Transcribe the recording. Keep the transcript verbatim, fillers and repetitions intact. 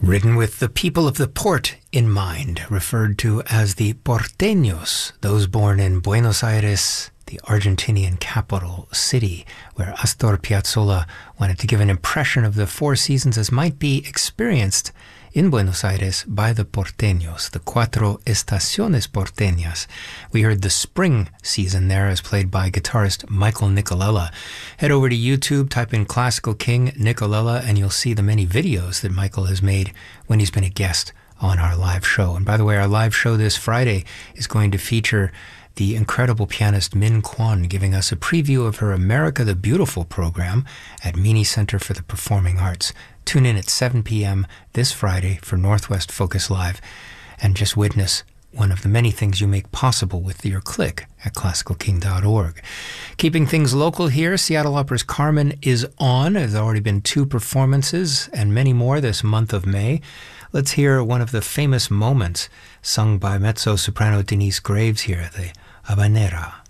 Written with the people of the port in mind, referred to as the porteños, those born in Buenos Aires, the Argentinian capital city, where Astor Piazzolla wanted to give an impression of the four seasons as might be experienced in Buenos Aires by the porteños, the cuatro estaciones porteñas. We heard the spring season there as played by guitarist Michael Nicolella. Head over to YouTube, type in Classical King Nicolella, and you'll see the many videos that Michael has made when he's been a guest on our live show. And by the way, our live show this Friday is going to feature the incredible pianist Min Kwon giving us a preview of her America the Beautiful program at Meany Center for the Performing Arts. Tune in at seven p.m. this Friday for Northwest Focus Live and just witness one of the many things you make possible with your click at classical king dot org. Keeping things local here, Seattle Opera's Carmen is on. There's already been two performances and many more this month of May. Let's hear one of the famous moments sung by mezzo-soprano Denise Graves here, the Habanera.